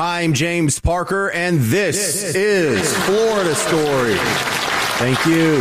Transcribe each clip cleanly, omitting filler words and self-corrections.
I'm James Parker, and this is Florida Story. Thank you.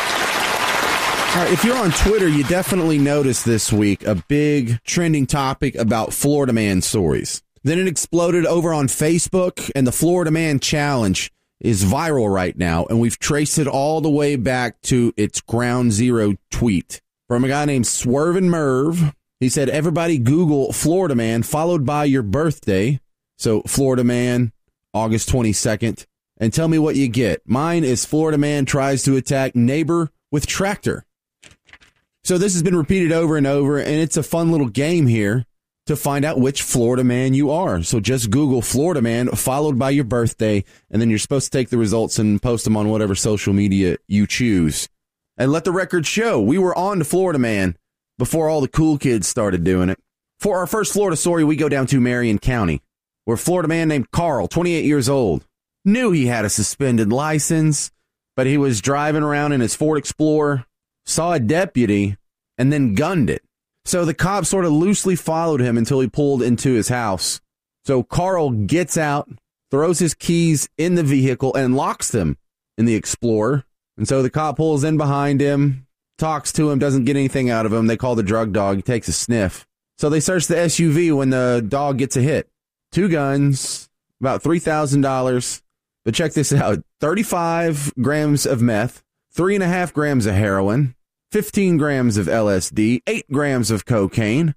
All right, if you're on Twitter, you definitely noticed this week a big trending topic about Florida Man stories. Then it exploded over on Facebook, and the Florida Man Challenge is viral right now, and we've traced it all the way back to its ground zero tweet from a guy named Swervin' Merv. He said, everybody Google Florida Man followed by your birthday. So Florida Man, August 22nd, and tell me what you get. Mine is Florida Man tries to attack neighbor with tractor. So this has been repeated over and over, and it's a fun little game here to find out which Florida Man you are. So just Google Florida Man followed by your birthday, and then you're supposed to take the results and post them on whatever social media you choose. And let the record show, we were on to Florida Man before all the cool kids started doing it. For our first Florida story, we go down to Marion County, where a Florida man named Carl, 28 years old, knew he had a suspended license, but he was driving around in his Ford Explorer, saw a deputy, and then gunned it. So the cop sort of loosely followed him until he pulled into his house. So Carl gets out, throws his keys in the vehicle, and locks them in the Explorer. And so the cop pulls in behind him, talks to him, doesn't get anything out of him. They call the drug dog. He takes a sniff. So they search the SUV when the dog gets a hit. 2 guns, about $3,000. But check this out. 35 grams of meth, 3.5 grams of heroin, 15 grams of LSD, 8 grams of cocaine,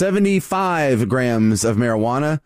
75 grams of marijuana,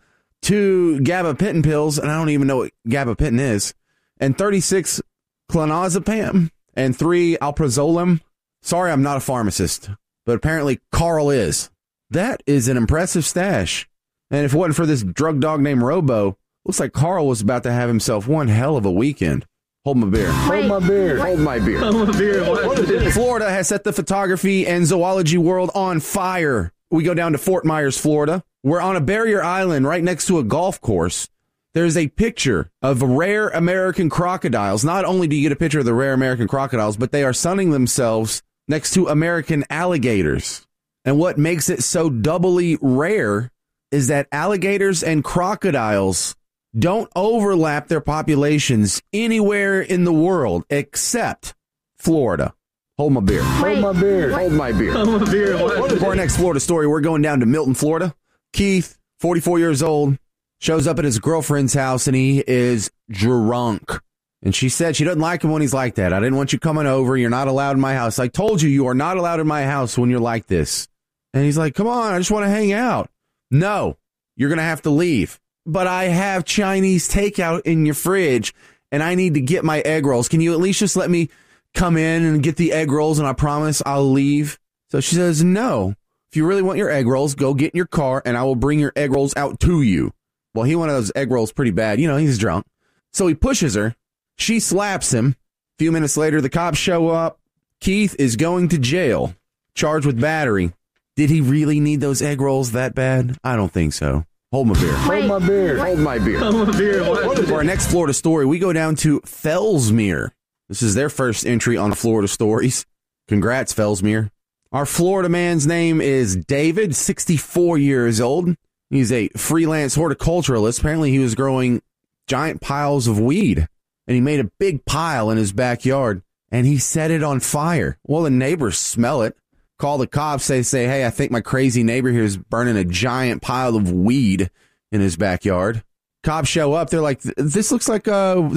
2 gabapentin pills, and I don't even know what gabapentin is, and 36 clonazepam, and 3 alprazolam. Sorry, I'm not a pharmacist, but apparently Carl is. That is an impressive stash. And if it wasn't for this drug dog named Robo, looks like Carl was about to have himself one hell of a weekend. Hold my beer. Hold my beer. Hold my beer. Hold my beer. Florida has set the photography and zoology world on fire. We go down to Fort Myers, Florida. We're on a barrier island right next to a golf course. There's a picture of rare American crocodiles. Not only do you get a picture of the rare American crocodiles, but they are sunning themselves next to American alligators. And what makes it so doubly rare is that alligators and crocodiles don't overlap their populations anywhere in the world except Florida. Hold my beer. Hold my beer. Hold my beer. Hold my beer. For our next Florida story, we're going down to Milton, Florida. Keith, 44 years old, shows up at his girlfriend's house, and he is drunk. And she said she doesn't like him when he's like that. I didn't want you coming over. You're not allowed in my house. I told you you are not allowed in my house when you're like this. And he's like, come on, I just want to hang out. No, you're going to have to leave. But I have Chinese takeout in your fridge, and I need to get my egg rolls. Can you at least just let me come in and get the egg rolls, and I promise I'll leave? So she says, no. If you really want your egg rolls, go get in your car, and I will bring your egg rolls out to you. Well, he wanted those egg rolls pretty bad. You know, he's drunk. So he pushes her. She slaps him. A few minutes later, the cops show up. Keith is going to jail, charged with battery. Did he really need those egg rolls that bad? I don't think so. Hold my beer. Hold my beer. Hold my beer. Hold my beer. For our next Florida story, we go down to Fellsmere. This is their first entry on Florida Stories. Congrats, Fellsmere. Our Florida man's name is David, 64 years old. He's a freelance horticulturalist. Apparently, he was growing giant piles of weed, and he made a big pile in his backyard, and he set it on fire. Well, the neighbors smell it. Call the cops. They say, hey, I think my crazy neighbor here is burning a giant pile of weed in his backyard. Cops show up. They're like, this looks like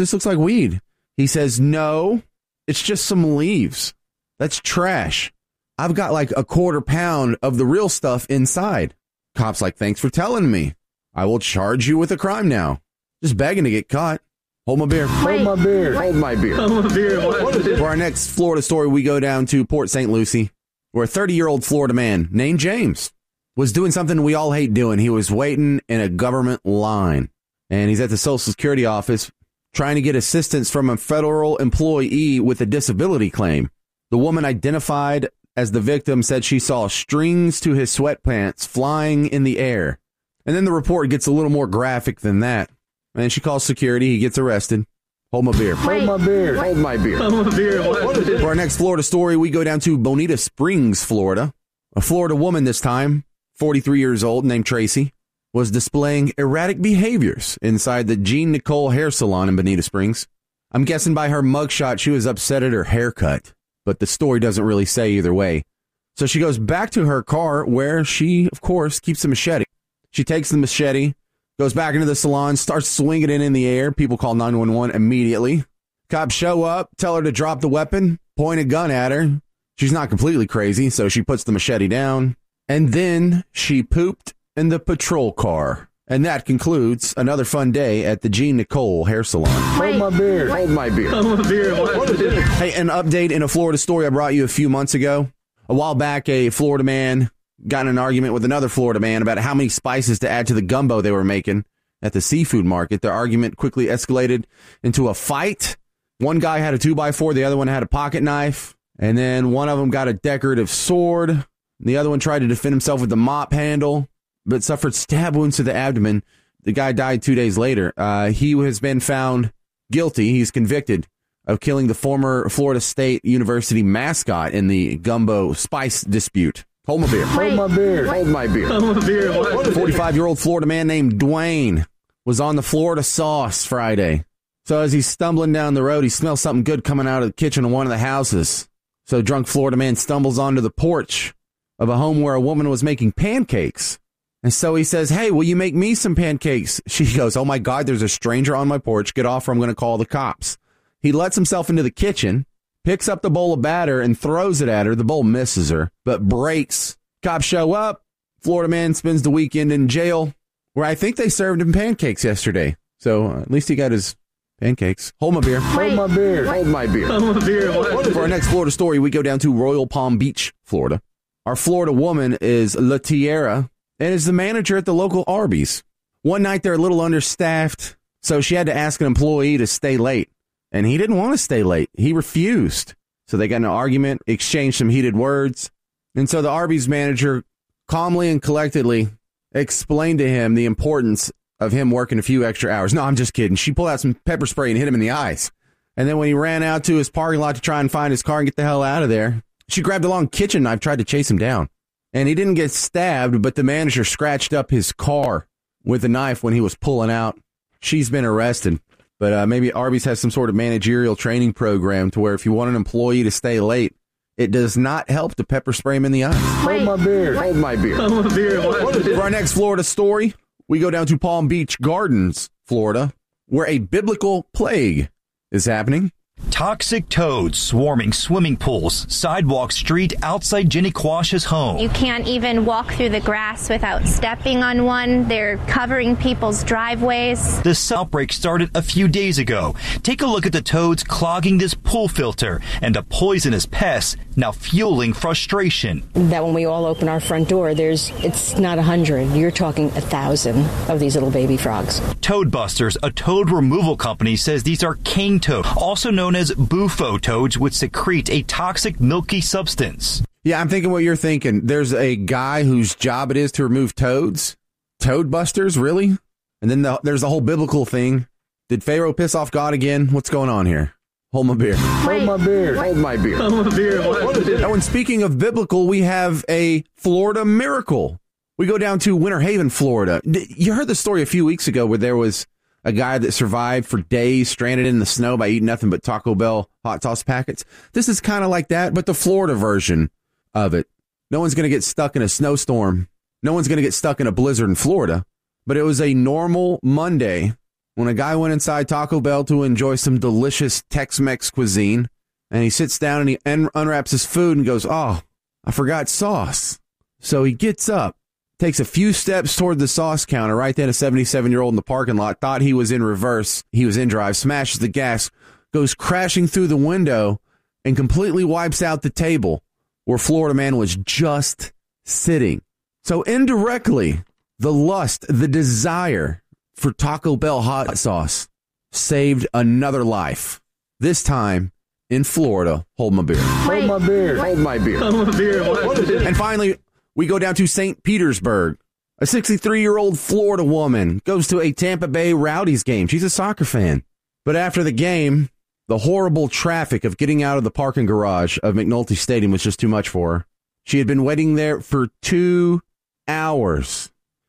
weed. He says, no, it's just some leaves. That's trash. I've got like a 1/4 pound of the real stuff inside. Cops like, thanks for telling me. I will charge you with a crime now. Just begging to get caught. Hold my beer. Hold my beer. Hold my beer. Hold my beer. For our next Florida story, we go down to Port St. Lucie, where a 30-year-old Florida man named James was doing something we all hate doing. He was waiting in a government line, and he's at the Social Security office trying to get assistance from a federal employee with a disability claim. The woman identified as the victim said she saw strings to his sweatpants flying in the air. And then the report gets a little more graphic than that. And she calls security. He gets arrested. Hold my beer. Hold my beer. Hold my beer. Hold my beer. For our next Florida story, we go down to Bonita Springs, Florida. A Florida woman this time, 43 years old, named Tracy, was displaying erratic behaviors inside the Jean Nicole hair salon in Bonita Springs. I'm guessing by her mugshot she was upset at her haircut, but the story doesn't really say either way. So she goes back to her car where she, of course, keeps a machete. She takes the machete, goes back into the salon, starts swinging it in the air. People call 911 immediately. Cops show up, tell her to drop the weapon, point a gun at her. She's not completely crazy, so she puts the machete down. And then she pooped in the patrol car. And that concludes another fun day at the Jean Nicole hair salon. Hold my beer. Hold my beer. Hold my beer. What is it? Hey, an update in a Florida story I brought you a few months ago. A while back, a Florida man got in an argument with another Florida man about how many spices to add to the gumbo they were making at the seafood market. Their argument quickly escalated into a fight. One guy had a 2x4, the other one had a pocket knife, and then one of them got a decorative sword. The other one tried to defend himself with the mop handle, but suffered stab wounds to the abdomen. The guy died 2 days later. He has been found guilty. He's convicted of killing the former Florida State University mascot in the gumbo spice dispute. Hold my beer. Hold my beer. Hold my beer. Hold my beer. What is it? 45-year-old Florida man named Dwayne was on the Florida Sauce Friday. So as he's stumbling down the road, he smells something good coming out of the kitchen of one of the houses. So drunk Florida man stumbles onto the porch of a home where a woman was making pancakes. And so he says, "Hey, will you make me some pancakes?" She goes, "Oh my God, there's a stranger on my porch. Get off or I'm going to call the cops." He lets himself into the kitchen, picks up the bowl of batter and throws it at her. The bowl misses her, but breaks. Cops show up. Florida man spends the weekend in jail, where I think they served him pancakes yesterday. So at least he got his pancakes. Hold my beer. Hold my beer. Hold my beer. Hold my beer. What is For our it? next Florida story, we go down to Royal Palm Beach, Florida. Our Florida woman is La Tierra and is the manager at the local Arby's. One night they're a little understaffed, so she had to ask an employee to stay late. And he didn't want to stay late. He refused. So they got in an argument, exchanged some heated words. And so the Arby's manager calmly and collectedly explained to him the importance of him working a few extra hours. No, I'm just kidding. She pulled out some pepper spray and hit him in the eyes. And then when he ran out to his parking lot to try and find his car and get the hell out of there, she grabbed a long kitchen knife, tried to chase him down. And he didn't get stabbed, but the manager scratched up his car with a knife when he was pulling out. She's been arrested. But maybe Arby's has some sort of managerial training program to where if you want an employee to stay late, it does not help to pepper spray him in the eyes. Hold my beer. Hold my beer. Hold my beer. What is it? For our next Florida story, we go down to Palm Beach Gardens, Florida, where a biblical plague is happening. Toxic toads swarming swimming pools, sidewalk street outside Jenny Quash's home. You can't even walk through the grass without stepping on one. They're covering people's driveways. This outbreak started a few days ago. Take a look at the toads clogging this pool filter and a poisonous pest now fueling frustration. That when we all open our front door, it's not 100. You're talking 1,000 of these little baby frogs. Toadbusters, a toad removal company, says these are cane toad, also known as bufo toads, which secrete a toxic milky substance. Yeah, I'm thinking what you're thinking. There's a guy whose job it is to remove toads. Toad busters, really? And then there's the whole biblical thing. Did Pharaoh piss off God again? What's going on here? Hold my beer. Hold my beer. Hold my beer. Hold my beer. What is it? Oh, and speaking of biblical, we have a Florida miracle. We go down to Winter Haven, Florida. You heard the story a few weeks ago where there was a guy that survived for days stranded in the snow by eating nothing but Taco Bell hot sauce packets. This is kind of like that, but the Florida version of it. No one's going to get stuck in a snowstorm. No one's going to get stuck in a blizzard in Florida. But it was a normal Monday when a guy went inside Taco Bell to enjoy some delicious Tex-Mex cuisine. And he sits down and he unwraps his food and goes, "Oh, I forgot sauce." So he gets up, takes a few steps toward the sauce counter. Right then, a 77-year-old in the parking lot thought he was in reverse. He was in drive, smashes the gas, goes crashing through the window, and completely wipes out the table where Florida man was just sitting. So indirectly, the lust, the desire for Taco Bell hot sauce saved another life. This time in Florida. Hold my beer. Hold my beer. Hold my beer. Hold my beer. What is it? And finally, we go down to St. Petersburg. A 63-year-old Florida woman goes to a Tampa Bay Rowdies game. She's a soccer fan. But after the game, the horrible traffic of getting out of the parking garage of McNulty Stadium was just too much for her. She had been waiting there for 2 hours.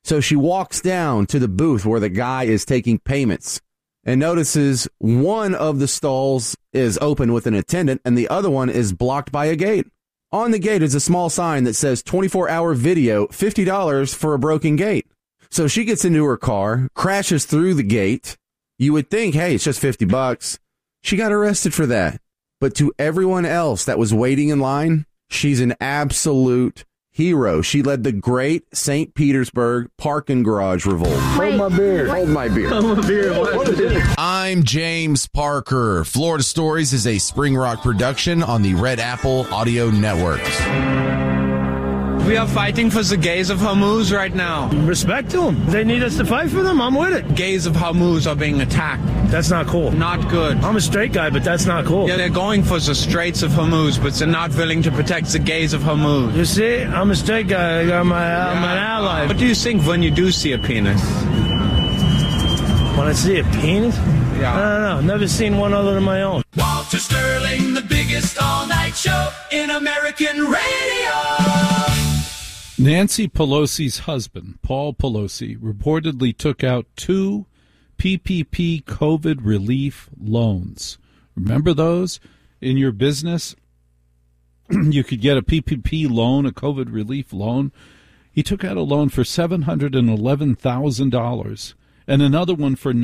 So she walks down to the booth where the guy is taking payments and notices one of the stalls is open with an attendant and the other one is blocked by a gate. On the gate is a small sign that says 24-hour video, $50 for a broken gate. So she gets into her car, crashes through the gate. You would think, hey, it's just $50. She got arrested for that. But to everyone else that was waiting in line, she's an absolute hero. She led the great St. Petersburg parking garage revolt. Hold my beer. Hold my beer. Hold my beer. What is it? I'm James Parker. Florida Stories is a Spring Rock production on the Red Apple Audio Networks. We are fighting for the gays of Hormuz right now. Respect to them. They need us to fight for them. I'm with it. Gays of Hormuz are being attacked. That's not cool. Not good. I'm a straight guy, but that's not cool. Yeah, they're going for the Straits of Hormuz, but they're not willing to protect the gays of Hormuz. You see, I'm a straight guy. I'm an ally. What do you think when you do see a penis? When I see a penis? Yeah. I don't know. Never seen one other than my own. Walter Sterling, the biggest all-night show in American radio. Nancy Pelosi's husband, Paul Pelosi, reportedly took out 2 PPP COVID relief loans. Remember those in your business? You could get a PPP loan, a COVID relief loan. He took out a loan for $711,000 and another one for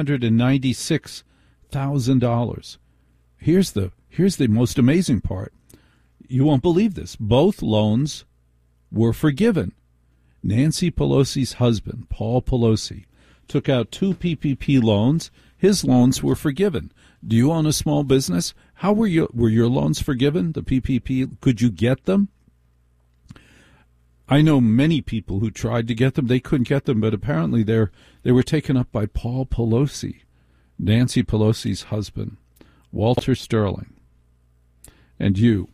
$996,000. Here's the most amazing part. You won't believe this. Both loans were forgiven. Nancy Pelosi's husband, Paul Pelosi, took out 2 PPP loans. His loans were forgiven. Do you own a small business? How were your loans forgiven? The PPP, could you get them? I know many people who tried to get them. They couldn't get them, but apparently they were taken up by Paul Pelosi, Nancy Pelosi's husband, Walter Sterling. And you,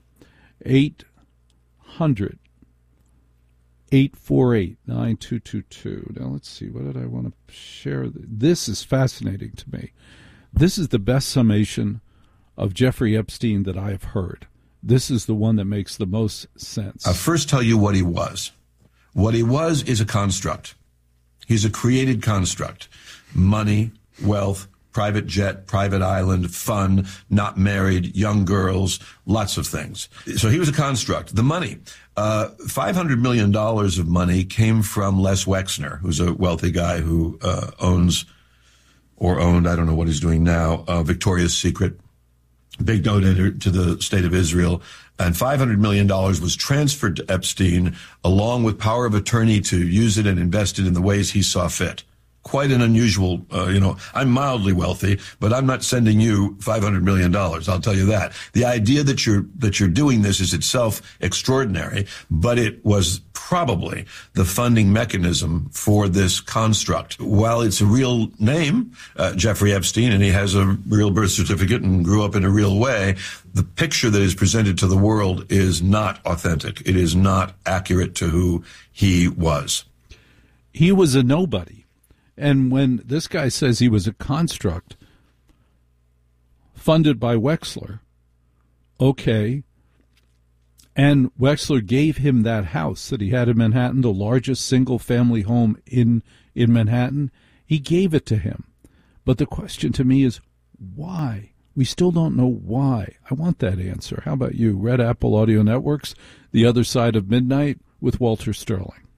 800-848-9222. Now, let's see. What did I want to share? This is fascinating to me. This is the best summation of Jeffrey Epstein that I have heard. This is the one that makes the most sense. I'll first tell you what he was. What he was is a construct. He's a created construct. Money, wealth, private jet, private island, fun, not married, young girls, lots of things. So he was a construct. The money, $500 million of money came from Les Wexner, who's a wealthy guy who owned, I don't know what he's doing now, Victoria's Secret, big donator to the state of Israel. And $500 million was transferred to Epstein along with power of attorney to use it and invest it in the ways he saw fit. Quite an unusual, I'm mildly wealthy, but I'm not sending you $500 million. I'll tell you that. The idea that you're doing this is itself extraordinary, but it was probably the funding mechanism for this construct. While it's a real name, Jeffrey Epstein, and he has a real birth certificate and grew up in a real way, the picture that is presented to the world is not authentic. It is not accurate to who he was. He was a nobody. And when this guy says he was a construct funded by Wexler, okay, and Wexler gave him that house that he had in Manhattan, the largest single-family home in Manhattan, he gave it to him. But the question to me is, why? We still don't know why. I want that answer. How about you? Red Apple Audio Networks, The Other Side of Midnight with Walter Sterling.